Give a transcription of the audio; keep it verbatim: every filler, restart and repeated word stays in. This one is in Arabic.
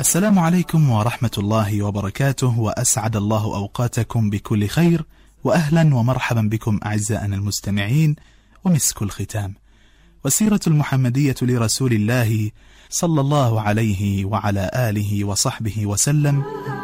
السلام عليكم ورحمة الله وبركاته، وأسعد الله أوقاتكم بكل خير، وأهلا ومرحبا بكم أعزائنا المستمعين. ومسك الختام والسيرة المحمدية لرسول الله صلى الله عليه وعلى آله وصحبه وسلم